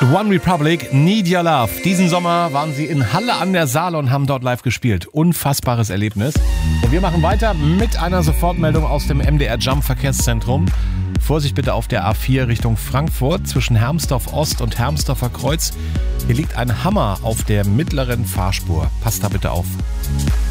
One Republic, Need Your Love. Diesen Sommer waren sie in Halle an der Saale und haben dort live gespielt. Unfassbares Erlebnis. Und wir machen weiter mit einer Sofortmeldung aus dem MDR Jump Verkehrszentrum. Vorsicht bitte auf der A4 Richtung Frankfurt zwischen Hermsdorf Ost und Hermsdorfer Kreuz. Hier liegt ein Hammer auf der mittleren Fahrspur. Passt da bitte auf.